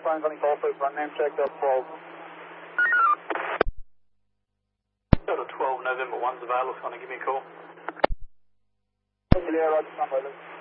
phones on his call for front name check, Delta 12. Delta 12, November 1's available, if you want to give me a call. Yeah, Roger,